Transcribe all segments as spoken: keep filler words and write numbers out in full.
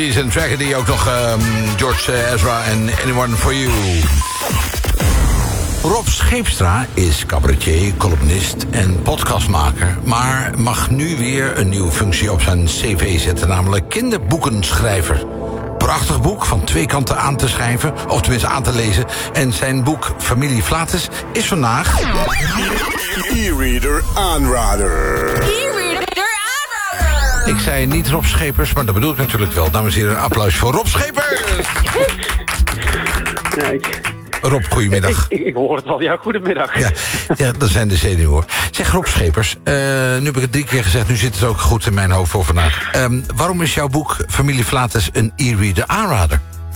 En Tragedy ook nog um, George Ezra en Anyone For You. Rob Scheepstra is cabaretier, columnist en podcastmaker, maar mag nu weer een nieuwe functie op zijn cv zetten, namelijk kinderboekenschrijver. Prachtig boek, van twee kanten aan te schrijven, of tenminste aan te lezen. En zijn boek Familie Flatus is vandaag... E-reader aanrader. E-reader aanrader. Ik zei niet Rob Schepers, maar dat bedoel ik natuurlijk wel. Dames en heren, een applaus voor Rob Schepers! Ja, ik, Rob, goedemiddag. ik, ik, ik hoor het al. Ja, goedemiddag. Ja, ja, dat zijn de zenuwen, hoor. Zeg, Rob Schepers, uh, nu heb ik het drie keer gezegd, nu zit het ook goed in mijn hoofd voor vandaag. Um, waarom is jouw boek Familie Flatus een e-reader aanrader?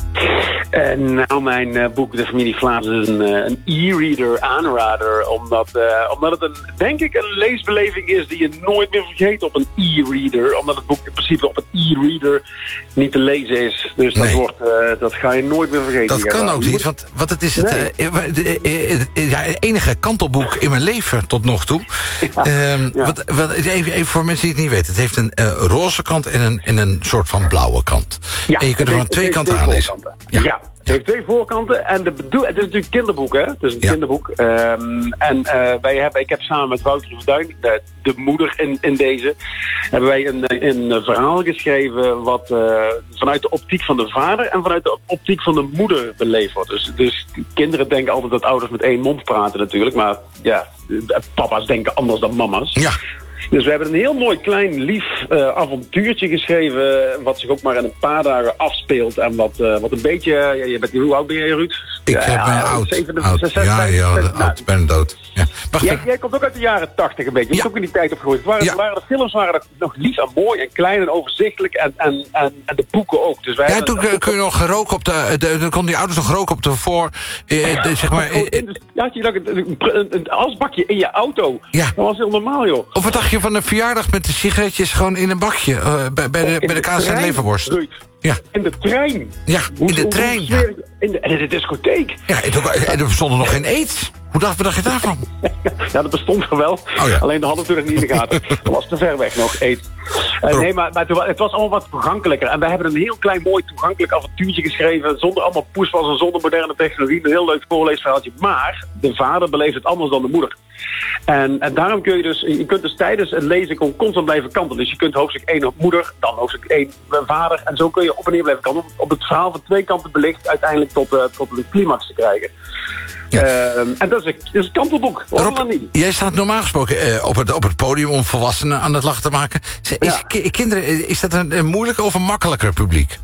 Uh, nou, mijn uh, boek De Familie Flatus is een, uh, een e-reader aanrader. Omdat, uh, omdat het, een, denk ik, een leesbeleving is die je nooit meer vergeet op een e-reader. Omdat het boek in principe op een e-reader niet te lezen is. Dus dat, Nee. wordt, uh, dat ga je nooit meer vergeten. Dat kan ook niet, want, want het is het, Nee. uh, de, uh, uh, ja, het enige kantelboek in mijn leven tot nog toe. Ja. Um, Ja. wat, wat, even, even voor mensen die het niet weten. Het heeft een uh, roze kant en een, en een soort van blauwe kant. Ja, en je kunt er het van heeft- twee het heeft kanten twee aanlezen. voorkanten. Ja. Ja. Het heeft twee voorkanten en de bedoel, het is natuurlijk een kinderboek, hè? Het is een Ja. kinderboek. Um, en uh, wij hebben, ik heb samen met Wouter Verduin, de, de moeder in, in deze, hebben wij een, een verhaal geschreven wat uh, vanuit de optiek van de vader en vanuit de optiek van de moeder beleefd wordt. Dus, dus kinderen denken altijd dat ouders met één mond praten natuurlijk, maar ja, papa's denken anders dan mama's. Ja. Dus we hebben een heel mooi, klein, lief uh, avontuurtje geschreven, wat zich ook maar in een paar dagen afspeelt. En wat, uh, wat een beetje... Ja, je bent, hoe oud ben jij, Ruud? Ik ja, heb ja, mijn oud, zeven, oud, zes, ja, vijf, ja, zes, de nou, oud, ben dood. Ja. Wacht, jij, jij komt ook uit de jaren tachtig een beetje. Je Ja. bent ook in die tijd opgegroeid. Het waren, Ja. waren de films waren nog lief en mooi en klein en overzichtelijk. En, en, en, en de boeken ook. Dus wij ja, hebben- toen uh, kun je nog roken op de, de, de, kon die ouders nog roken op de voor, uh, de, zeg maar... Oh, uh, in de- Ja, had je nog een, een, een, een asbakje in je auto. Ja. Dat was heel normaal, joh. Of wat dacht je van een verjaardag met de sigaretjes gewoon in een bakje uh, bij, bij de, In bij de K S N trein, Leverworst? Ruud. Ja. In de trein. Ja, Hoe- in de hoe- trein, hoe ja. smerig- In de, en in de discotheek. Ja, en, toen- en er bestond nog geen aids. Hoe dacht, wat dacht je daarvan? Ja, dat bestond er wel. Oh ja. Alleen dat hadden we natuurlijk niet in de gaten. Dat was te ver weg nog, eet. Uh, nee, maar, maar het was allemaal wat toegankelijker. En wij hebben een heel klein, mooi, toegankelijk avontuurtje geschreven. Zonder allemaal poespas en zonder moderne technologie. Een heel leuk voorleesverhaaltje. Maar de vader beleeft het anders dan de moeder. En, en daarom kun je dus, je kunt dus tijdens het lezen gewoon constant blijven kantelen. Dus je kunt hoofdstuk één op moeder, dan hoofdstuk één vader. En zo kun je op en neer blijven kantelen. Om op het verhaal van twee kanten belicht uiteindelijk tot, uh, tot de climax te krijgen. Ja. Uh, en dat is, een, dat is een kantelboek. Hoor Rob, dan niet. jij staat normaal gesproken uh, op, het, op het podium om volwassenen aan het lachen te maken. Is, Ja. ki- kinderen, is dat een, een moeilijker of een makkelijker publiek?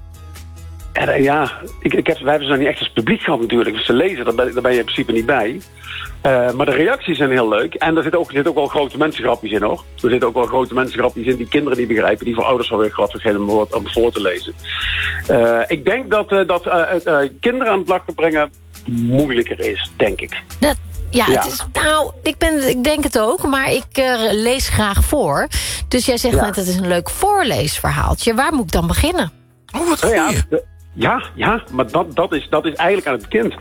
En, uh, ja, ik, ik heb, wij hebben ze nog niet echt als publiek gehad natuurlijk. Dus ze lezen, daar ben, daar ben je in principe niet bij. Uh, maar de reacties zijn heel leuk. En er zitten ook, er zitten ook wel grote mensengrapjes in, hoor. Er zitten ook wel grote mensengrapjes in die kinderen niet begrijpen. Die voor ouders wel weer grappig zijn om, om voor te lezen. Uh, ik denk dat, uh, dat uh, uh, kinderen aan het lachen brengen moeilijker is, denk ik. Dat, ja, Ja. Het is, nou, ik, ben, ik denk het ook, maar ik uh, lees graag voor. Dus jij zegt Ja. net, het is een leuk voorleesverhaaltje. Waar moet ik dan beginnen? Oh, wat Nou goeie. ja, de- ja, ja, maar dat, dat, is, dat is eigenlijk aan het kind.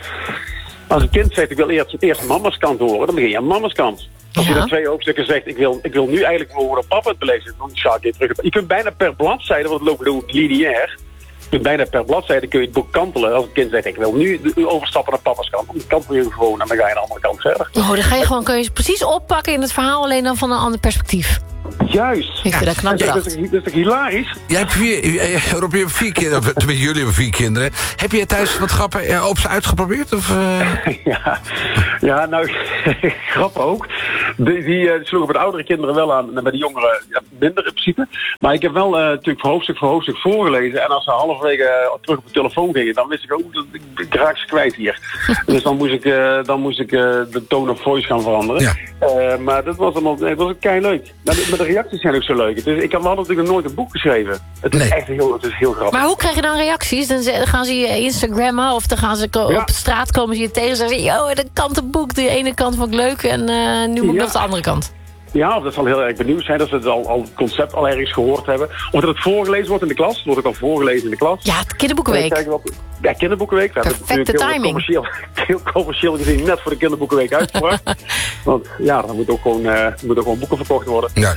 Als een kind zegt, ik wil eerst, eerst mama's kant horen, dan begin je aan mama's kant. Als je Ja. dan twee hoofdstukken zegt, ik wil, ik wil nu eigenlijk horen papa het beleven, dan ga ik weer terug. Je kunt bijna per bladzijde, want het loopt ook lineair. Je kunt bijna per bladzijde kun je het boek kantelen. Als een kind zegt, ik wil nu overstappen naar papa's kant, dan kantel je hem gewoon en dan ga je aan de andere kant verder. Oh, dan ga je gewoon, kun je ze precies oppakken in het verhaal, alleen dan van een ander perspectief. Juist. Ik vind dat knap Ja, dat, bedacht. is, toch- dat is toch hilarisch? Jij hebt vier, eh, Rob, je hebt vier kinderen, of tenminste, jullie hebben vier kinderen. Heb je thuis wat grappen eh, op ze uitgeprobeerd? Of, uh... Ja, ja, nou, grap ook. Die, die uh, sloegen bij de oudere kinderen wel aan en bij de jongeren ja, minder in principe. Maar ik heb wel uh, natuurlijk voor hoofdstuk voor hoofdstuk voorgelezen. En als ze halverwege uh, terug op de telefoon gingen, dan wist ik ook, dat ik, ik raak ze kwijt hier. Dus dan moest ik, uh, dan moest ik uh, de tone of voice gaan veranderen. Ja. Uh, maar dat was allemaal, dat was ook kei leuk. Maar de, maar de reacties zijn ook zo leuk. Dus ik had wel natuurlijk nog nooit een boek geschreven. Het is Nee. echt heel, het is heel grappig. Maar hoe krijg je dan reacties? Dan ze- gaan ze je Instagrammen of dan gaan ze ko- Ja. op straat komen ze je tegen en zeggen, yo, de kantenboek, de ene kant vond ik leuk en uh, nu moet ik Ja. op de andere kant. Ja, of dat zal heel erg benieuwd zijn dat ze het, al, al het concept al ergens gehoord hebben. Of dat het voorgelezen wordt in de klas. Het wordt ook al voorgelezen in de klas. Ja, het Dan kinderboekenweek. kijken we op- Ja, kinderboekenweek. We Perfecte hebben het natuurlijk heel timing. commercieel, heel commercieel gezien net voor de kinderboekenweek uitgebracht. Want ja, er moeten ook gewoon, uh, moet ook gewoon boeken verkocht worden. Ja.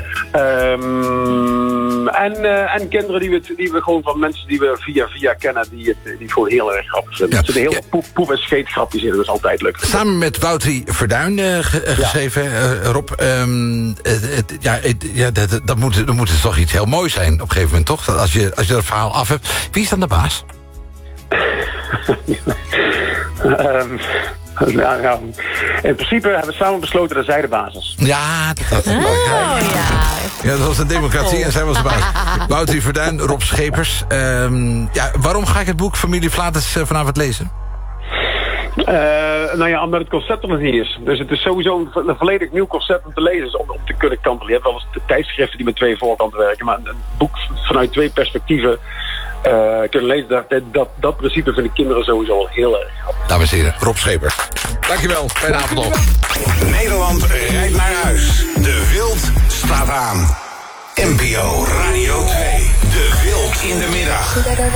Um, en, uh, en kinderen die we, die we gewoon van mensen die we via via kennen, die het, die het gewoon heel erg grappig vinden. Ja. Er zitten heel Ja. veel poep, poep en scheetgrapjes in, dat is altijd leuk. Samen met Wouter Verduin uh, ge- uh, geschreven, uh, Rob. Um, het, het, ja, het, ja, dat, dat, moet, dat moet het toch iets heel moois zijn op een gegeven moment, toch? Dat als je, als je dat verhaal af hebt. Wie is dan de baas? um, nou, nou, in principe hebben we samen besloten dat zij de basis. Ja, dat was Oh, ja. ja, dat was een democratie en zij was erbij. Wouter Verduin, Rob Schepers. Um, ja, waarom ga ik het boek Familie Flatus uh, vanavond lezen? Uh, nou ja, omdat het concept er nog niet is. Dus het is sowieso een, vo- een volledig nieuw concept om te lezen, om, om te kunnen kantelen. Je hebt wel eens de tijdschriften die met twee voorkanten werken, maar een, een boek vanuit twee perspectieven uh, kunnen lezen, dat, dat, dat principe vinden kinderen sowieso al heel erg grappig. Dames en heren, Rob Schepers. Dankjewel, fijne avond nog. Nederland rijdt naar huis. De Wild staat aan. N P O Radio twee. De Wild in de middag.